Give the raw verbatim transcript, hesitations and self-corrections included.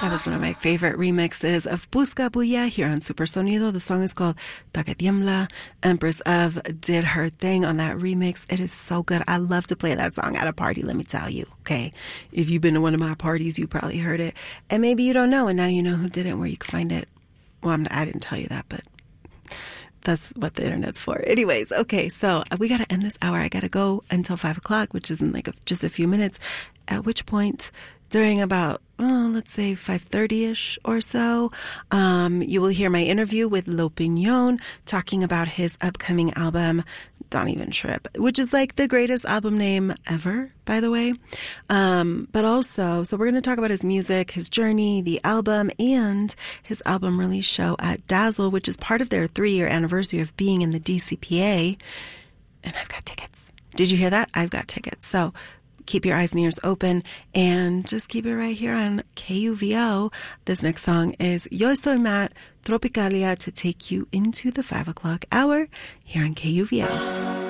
That was one of my favorite remixes of Busca Bulla here on Super Sonido. The song is called Ta Que Tiembla. Empress of did her thing on that remix. It is so good. I love to play that song at a party, let me tell you, okay? If you've been to one of my parties, you probably heard it. And maybe you don't know, and now you know who did it and where you can find it. Well, I'm, I didn't tell you that, but that's what the internet's for. Anyways, okay, so we got to end this hour. I got to go until five o'clock, which is in like a, just a few minutes, at which point during about, oh, let's say five thirty-ish or so, um, you will hear my interview with L'Opinion talking about his upcoming album, Don't Even Trip, which is like the greatest album name ever, by the way. Um, but also, so we're going to talk about his music, his journey, the album, and his album release show at Dazzle, which is part of their three-year anniversary of being in the D C P A. And I've got tickets. Did you hear that? I've got tickets. So keep your eyes and ears open and just keep it right here on K U V O. This next song is Yo Estoy Matt, Tropicalia, to take you into the five o'clock hour here on K U V O.